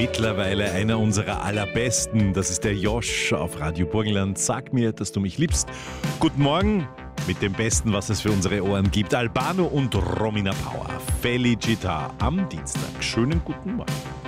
mittlerweile einer unserer allerbesten. Das ist der Josh auf Radio Burgenland. Sag mir, dass du mich liebst. Guten Morgen mit dem Besten, was es für unsere Ohren gibt. Albano und Romina Power. Felicita am Dienstag. Schönen guten Morgen.